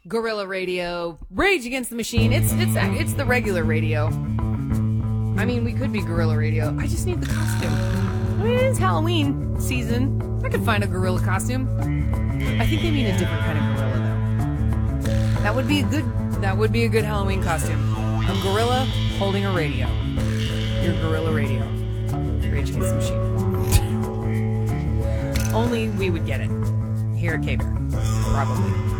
Gorilla Radio, Rage Against the Machine. It's the regular radio. I mean, we could be Gorilla Radio. I just need the costume. I mean, it's Halloween season. I could find a gorilla costume. I think they mean a different kind of gorilla, though. That would be a good Halloween costume. A gorilla holding a radio. Your Gorilla Radio. Rage Against the Machine. Only we would get it. Here at K-Bear. Probably.